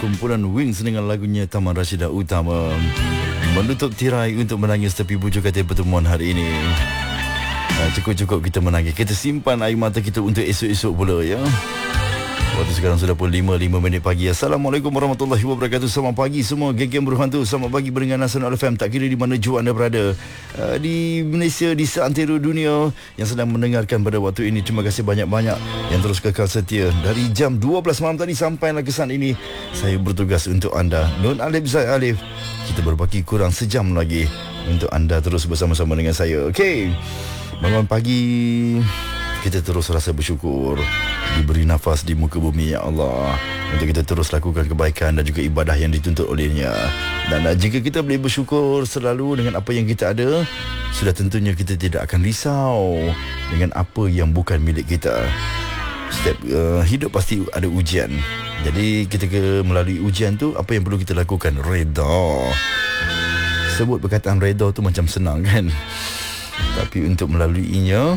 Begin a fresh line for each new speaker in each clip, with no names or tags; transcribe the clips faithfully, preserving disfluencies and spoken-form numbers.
Kumpulan Wings dengan lagunya Taman Rashidah Utama menutup tirai untuk menangis tepi bujur katil pertemuan hari ini. uh, Cukup-cukup kita menangis. Kita simpan air mata kita untuk esok-esok pula ya. Waktu sekarang sudah pun lima lima minit pagi. Assalamualaikum warahmatullahi wabarakatuh. Selamat pagi semua geng-geng berhantu. Selamat pagi mendengar Nasional F M. Tak kira di mana jua anda berada, uh, di Malaysia, di seantero dunia yang sedang mendengarkan pada waktu ini. Terima kasih banyak-banyak yang terus kekal setia. Dari jam dua belas malam tadi sampailah ke saat ini, saya bertugas untuk anda. Nun Alif Zai Alif. Kita berbaki kurang sejam lagi untuk anda terus bersama-sama dengan saya. Okey, bangun pagi, kita terus rasa bersyukur diberi nafas di muka bumi, ya Allah, untuk kita terus lakukan kebaikan dan juga ibadah yang dituntut olehnya. Dan uh, jika kita boleh bersyukur selalu dengan apa yang kita ada, sudah tentunya kita tidak akan risau dengan apa yang bukan milik kita. Setiap uh, hidup pasti ada ujian. Jadi ketika melalui ujian tu, apa yang perlu kita lakukan? Reda. Sebut perkataan reda tu macam senang kan, tapi untuk melaluinya,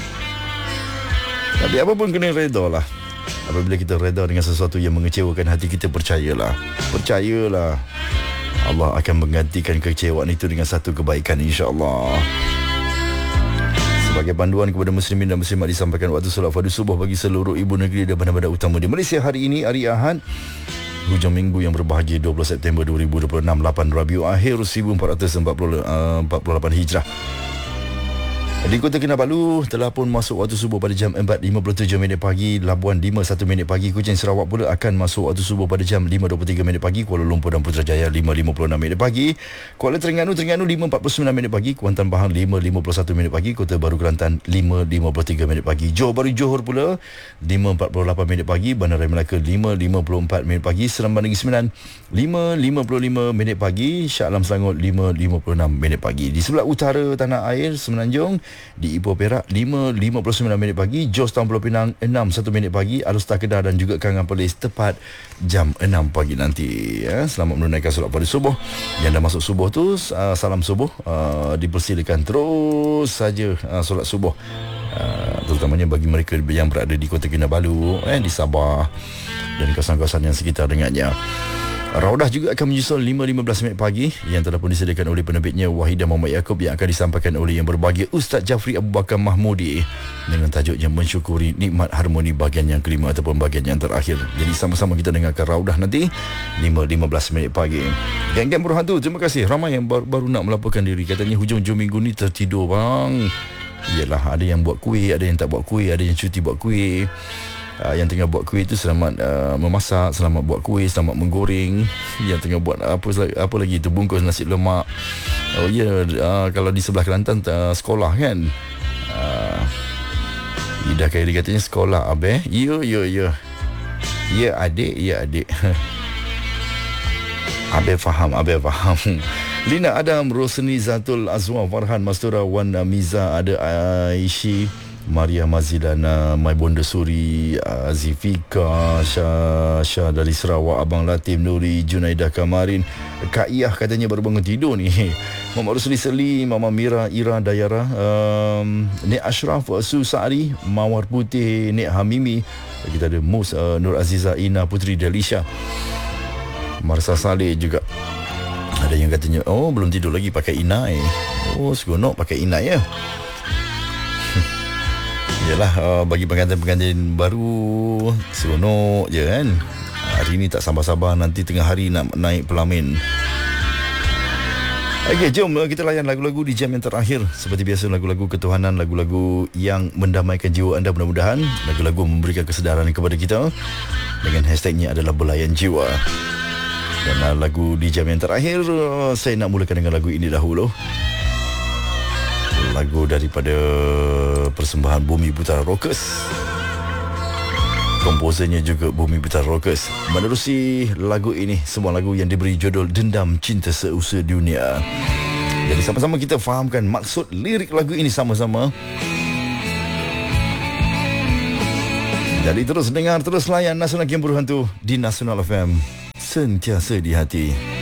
tapi apa pun kena reda lah. Apabila kita reda dengan sesuatu yang mengecewakan hati kita, percayalah, Percayalah Allah akan menggantikan kekecewaan itu dengan satu kebaikan, insya-Allah. Sebagai panduan kepada muslimin dan muslimat, disampaikan waktu solat fardu subuh bagi seluruh ibu negeri dan bandar-bandar utama di Malaysia hari ini, hari Ahad, hujung minggu yang berbahagia, dua puluh September dua ribu dua puluh enam, lapan Rabiul Akhir seribu empat ratus empat puluh lapan Hijrah. Di Kota Kinabalu telah pun masuk waktu subuh pada jam empat lima puluh tujuh minit pagi. Labuan lima satu minit pagi. Kuching Sarawak pula akan masuk waktu subuh pada jam lima dua puluh tiga minit pagi. Kuala Lumpur dan Putrajaya lima lima puluh enam minit pagi. Kuala Terengganu Terengganu lima empat puluh sembilan minit pagi. Kuantan Pahang lima lima puluh satu minit pagi. Kota Baru Kelantan lima lima puluh tiga minit pagi. Johor Bahru Johor pula lima empat puluh lapan minit pagi. Bandaraya Melaka lima lima puluh empat minit pagi. Seremban Negeri Sembilan lima lima puluh lima minit pagi. Shah Alam Selangor lima lima puluh enam minit pagi. Di sebelah utara tanah air, Semenanjung, di Ipoh Perak lima lima puluh sembilan minit pagi. Jos Tampur Pinang enam satu minit pagi. Alustar Kedah dan juga Kangan Perlis tepat jam enam pagi nanti ya. Selamat menunaikan solat pada subuh. Yang dah masuk subuh tu, uh, salam subuh, uh, dipersilakan terus saja uh, solat subuh, uh, terutamanya bagi mereka yang berada di Kota Kinabalu, eh, di Sabah dan kawasan-kawasan yang sekitar dengannya. Raudah juga akan menyusul lima lima belas minit pagi yang telah pun disediakan oleh penerbitnya Wahidah Muhammad Yaakob, yang akan disampaikan oleh yang berbahagia Ustaz Jafri Abu Bakar Mahmudi dengan tajuknya Mensyukuri Nikmat Harmoni bahagian yang kelima ataupun bahagian yang terakhir. Jadi sama-sama kita dengarkan Raudah nanti lima lima belas minit pagi. Geng-geng berhantu, terima kasih. Ramai yang baru, baru nak melaporkan diri, katanya hujung-hujung minggu ni tertidur bang. Yalah, ada yang buat kuih, ada yang tak buat kuih, ada yang cuti buat kuih. Uh, yang tengah buat kuih itu selamat uh, memasak, selamat buat kuih, selamat menggoreng. Yang tengah buat apa apa lagi itu, bungkus nasi lemak. Oh ya, yeah, uh, kalau di sebelah Kelantan uh, sekolah kan. Uh, Ida Khairi katanya sekolah abe. Ya ya ya. Ya adik, ya adik. Abe faham, abe faham. Lina Adam, Rosni Zatul Azwa, Farhan Mastura, Wan Miza, ada Aishi, Maria Mazilana, Mai Bonda Suri, Azifika, Syah, Syah dari Sarawak, Abang Latif, Nuri, Junaidah Kamarin. Kak Iyah katanya baru bangun tidur ni. Muhammad Rusli Seli, Mama Mira, Ira Dayara, um, Nek Ashraf, Su Sa'ari, Mawar Putih, Nek Hamimi. Kita ada Mus, uh, Nur Aziza, Ina Putri Delisha, Marsa Saleh juga. Ada yang katanya, oh belum tidur lagi pakai Inai. Oh seronok pakai Inai ya. Yalah, uh, bagi pengantin-pengantin baru seronok je kan. Hari ni tak sabar-sabar nanti tengah hari nak naik pelamin. Okey, jom kita layan lagu-lagu di jam yang terakhir. Seperti biasa, lagu-lagu ketuhanan, lagu-lagu yang mendamaikan jiwa anda mudah-mudahan. Lagu-lagu memberikan kesedaran kepada kita. Dengan hashtagnya adalah Belayan Jiwa. Dan uh, lagu di jam yang terakhir, uh, saya nak mulakan dengan lagu ini dahulu. Lagu daripada persembahan Bumi Putra Rockers. Komposernya juga Bumi Putra Rockers. Menerusi lagu ini, semua lagu yang diberi judul Dendam Cinta Seusia Dunia. Jadi sama-sama kita fahamkan maksud lirik lagu ini sama-sama. Jadi terus dengar, terus layan Nasional Game Berhantu di Nasional F M. Sentiasa di hati.